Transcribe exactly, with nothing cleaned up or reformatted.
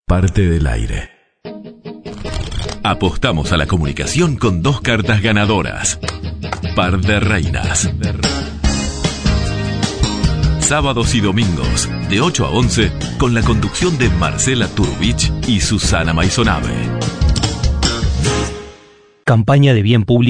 Parte del aire. Apostamos a la comunicación con dos cartas ganadoras. Par de reinas. Sábados y domingos, de ocho a once, con la conducción de Marcela Turbich y Susana Maisonave. Campaña de bien público